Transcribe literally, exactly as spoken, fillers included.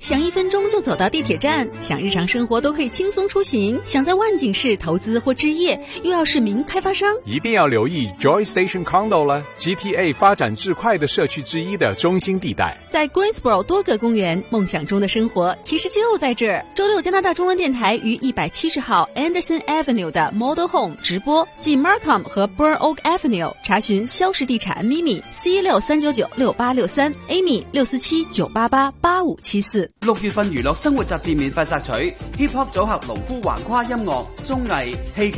想一分钟就走到地铁站，想日常生活都可以轻松出行，想在万景市投资或置业，又要是名开发商， 一定要留意 Joy Station Condo 了 ，G T A 发展至快的社区之一的中心地带， 在 Greensboro 多个公园，梦想中的生活其实就在这儿。周六，加拿大中文电台于一百七十号 Anderson Avenue 的 Model Home 直播，即 Markham 和 Burn Oak Avenue， 查询肖氏地產咪咪 C 六三九九六八六三 Amy 六四七九八八八五七四。 六月份娛樂生活雜誌免費索取 ，Hip Hop 組合農夫橫跨音樂、綜藝、戲劇。